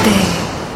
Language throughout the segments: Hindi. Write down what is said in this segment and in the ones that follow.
हैं।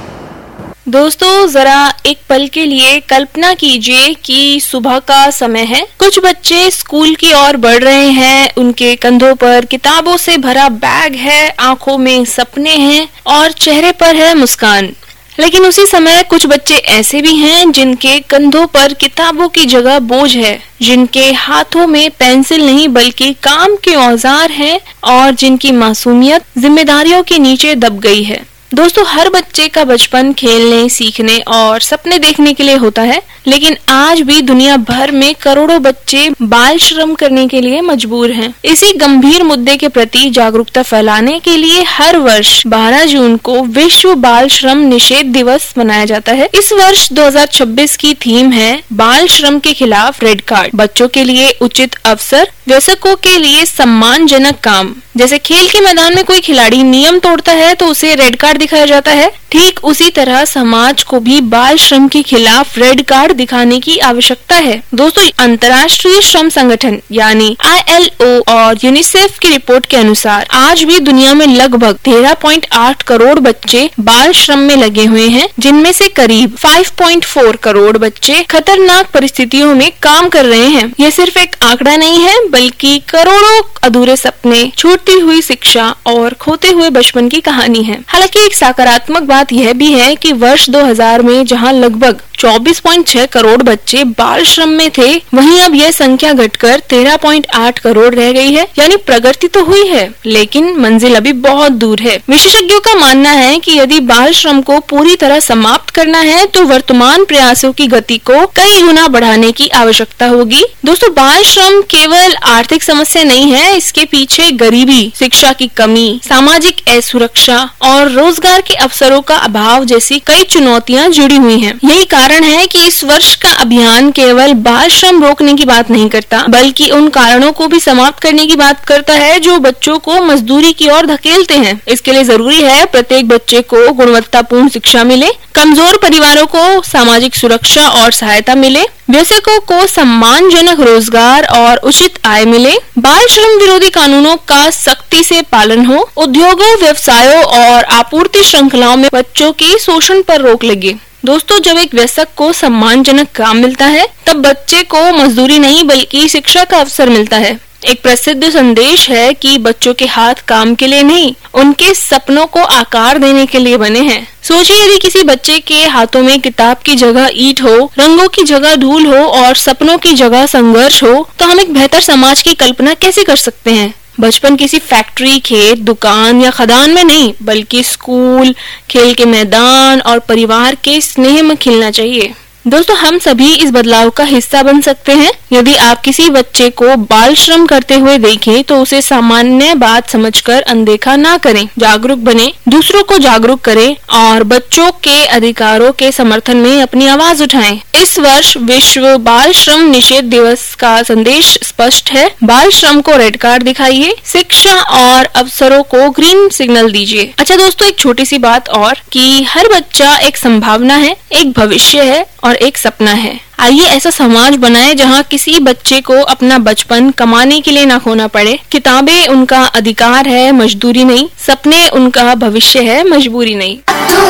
दोस्तों, जरा एक पल के लिए कल्पना कीजिए कि सुबह का समय है। कुछ बच्चे स्कूल की ओर बढ़ रहे हैं। उनके कंधों पर किताबों से भरा बैग है, आंखों में सपने हैं और चेहरे पर है मुस्कान। लेकिन उसी समय कुछ बच्चे ऐसे भी हैं जिनके कंधों पर किताबों की जगह बोझ है, जिनके हाथों में पेंसिल नहीं बल्कि काम के औजार हैं और जिनकी मासूमियत जिम्मेदारियों के नीचे दब गई है। दोस्तों, हर बच्चे का बचपन खेलने, सीखने और सपने देखने के लिए होता है, लेकिन आज भी दुनिया भर में करोड़ों बच्चे बाल श्रम करने के लिए मजबूर हैं। इसी गंभीर मुद्दे के प्रति जागरूकता फैलाने के लिए हर वर्ष 12 जून को विश्व बाल श्रम निषेध दिवस मनाया जाता है। इस वर्ष 2026 की थीम है बाल श्रम के खिलाफ रेड कार्ड। बच्चों के लिए उचित अवसर, वयस्कों के लिए सम्मानजनक काम। जैसे खेल के मैदान में कोई खिलाड़ी नियम तोड़ता है तो उसे रेड कार्ड दिखाया जाता है, ठीक उसी तरह समाज को भी बाल श्रम के खिलाफ रेड कार्ड दिखाने की आवश्यकता है। दोस्तों, अंतर्राष्ट्रीय श्रम संगठन यानी ILO और यूनिसेफ की रिपोर्ट के अनुसार आज भी दुनिया में लगभग 13.8 करोड़ बच्चे बाल श्रम में लगे हुए हैं, जिनमें से करीब 5.4 करोड़ बच्चे खतरनाक परिस्थितियों में काम कर रहे हैं। यह सिर्फ एक आंकड़ा नहीं है, बल्कि करोड़ों अधूरे सपने, छूटती हुई शिक्षा और खोते हुए बचपन की कहानी है। हालांकि एक सकारात्मक बात यह भी है कि वर्ष 2000 में जहां लगभग 24.6 करोड़ बच्चे बाल श्रम में थे, वहीं अब यह संख्या घटकर 13.8 करोड़ रह गई है। यानी प्रगति तो हुई है, लेकिन मंजिल अभी बहुत दूर है। विशेषज्ञों का मानना है कि यदि बाल श्रम को पूरी तरह समाप्त करना है तो वर्तमान प्रयासों की गति को कई गुना बढ़ाने की आवश्यकता होगी। दोस्तों, बाल श्रम केवल आर्थिक समस्या नहीं है, इसके पीछे गरीबी, शिक्षा की कमी, सामाजिक असुरक्षा और रोजगार के अवसरों का अभाव जैसी कई चुनौतियां जुड़ी हुई हैं। यही कारण है कि इस वर्ष का अभियान केवल बाल श्रम रोकने की बात नहीं करता, बल्कि उन कारणों को भी समाप्त करने की बात करता है जो बच्चों को मजदूरी की ओर धकेलते हैं। इसके लिए जरूरी है प्रत्येक बच्चे को गुणवत्तापूर्ण शिक्षा मिले, कमजोर परिवारों को सामाजिक सुरक्षा और सहायता मिले, वयस्कों को सम्मानजनक रोजगार और उचित आय मिले, बाल श्रम विरोधी कानूनों का सख्ती से पालन हो, उद्योगों, व्यवसायों और आपूर्ति श्रृंखलाओं में बच्चों के शोषण पर रोक लगे। दोस्तों, जब एक वयस्क को सम्मानजनक काम मिलता है, तब बच्चे को मजदूरी नहीं बल्कि शिक्षा का अवसर मिलता है। एक प्रसिद्ध संदेश है कि बच्चों के हाथ काम के लिए नहीं, उनके सपनों को आकार देने के लिए बने हैं। सोचिए, यदि किसी बच्चे के हाथों में किताब की जगह ईंट हो, रंगों की जगह धूल हो और सपनों की जगह संघर्ष हो, तो हम एक बेहतर समाज की कल्पना कैसे कर सकते हैं। बचपन किसी फैक्ट्री, खेत, दुकान या खदान में नहीं, बल्कि स्कूल, खेल के मैदान और परिवार के स्नेह में खिलना चाहिए। दोस्तों, हम सभी इस बदलाव का हिस्सा बन सकते हैं। यदि आप किसी बच्चे को बाल श्रम करते हुए देखें तो उसे सामान्य बात समझकर अनदेखा ना करें, जागरूक बने, दूसरों को जागरूक करें और बच्चों के अधिकारों के समर्थन में अपनी आवाज उठाएं। इस वर्ष विश्व बाल श्रम निषेध दिवस का संदेश स्पष्ट है। बाल श्रम को रेड कार्ड दिखाइए, शिक्षा और अवसरों को ग्रीन सिग्नल दीजिए। अच्छा दोस्तों, एक छोटी सी बात और कि हर बच्चा एक संभावना है, एक भविष्य है और एक सपना है। आइए ऐसा समाज बनाएं जहां किसी बच्चे को अपना बचपन कमाने के लिए ना खोना पड़े। किताबें उनका अधिकार है, मजदूरी नहीं। सपने उनका भविष्य है, मजबूरी नहीं।